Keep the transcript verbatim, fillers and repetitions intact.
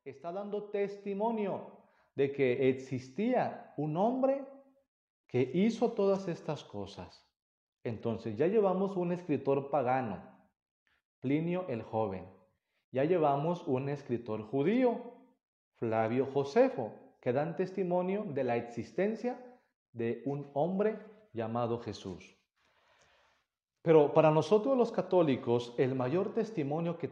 está dando testimonio de que existía un hombre que hizo todas estas cosas. Entonces ya llevamos un escritor pagano, Plinio el Joven. Ya llevamos un escritor judío, Flavio Josefo, que dan testimonio de la existencia de un hombre llamado Jesús. Pero para nosotros los católicos, el mayor testimonio que